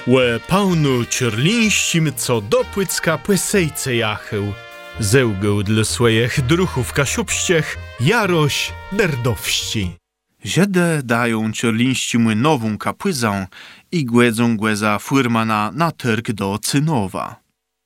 Łe pełno czerlińścim, co do Płycka płysejce jachył. Zełgał dla swojich druchów kasiupściech jaroś derdowści. Ziede dają czerlińścimu nową kapłyzę i głedzą głeza furmana na tyrk do Cynowa.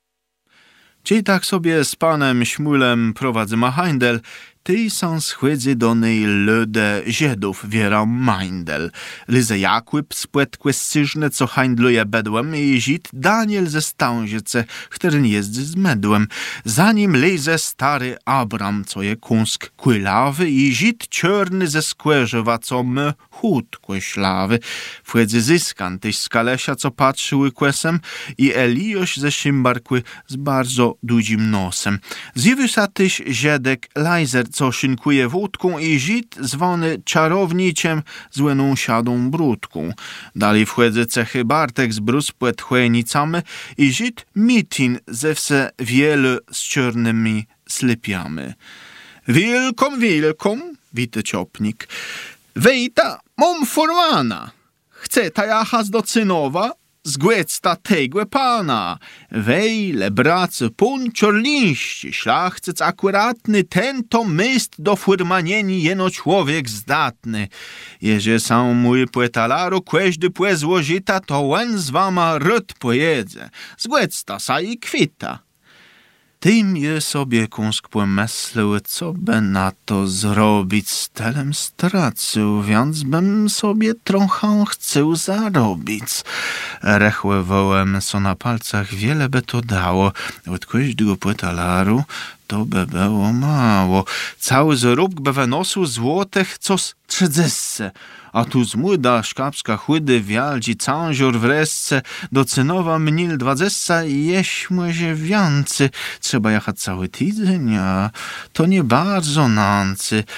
Ci tak sobie z panem Śmulem prowadzę handel, ty są schłydzy do niej lude Ziedów wiera mindel. Lize Jakub spłetkłe scyżne, co handluje bedłem i Żyd Daniel ze Stążyce, który jeździ z medłem. Zanim lize stary Abram, co je kunsk kłylawy i Żyd czarny ze Skłerzewa, co my chód kłeślawy. Wchedzy Zyskan, tyś z Kalesia, co patrzyły kłesem i Eliusz ze Szymbarkły z bardzo dużym nosem. Zjewysa tyś Ziedek Lajzer, co szynkuje wódką i Żyd zwany czarowniciem z łyną siadą brudką. Dalej wchedzy cechy Bartek z bruspłet chłejnicami i Żyd Mitin ze wse wiele z czarnymi slypiami. Wielkom, wity ciopnik. Wejta, mam furmana. Chce ta jachać do Cynowa? Zgłecta tegłe pana. Wejle, bracy, pun czorlińści, szlachcic akuratny, ten to myst do furmanieni jeno człowiek zdatny. Jeże sam mój płetalaru kłeźdy płe złożyta, to łen z wama ryd pojedze. Zgłecta sa i kwita. Tym je sobie kunsk pomyślał, co by na to zrobić z telem stracił, więc bym sobie trochę chciał zarobić. Rechłe wołem, co na palcach wiele by to dało. Od każdego płetalaru to by było mało. Cały zarób by wynosił złotych, co z 30. A tu z młyda szkapska chłydy wialdzi całżur wresce do Cynowa mnil 20 i jeśmy ziewiancy. Trzeba jechać cały tydzień, a to nie bardzo nancy.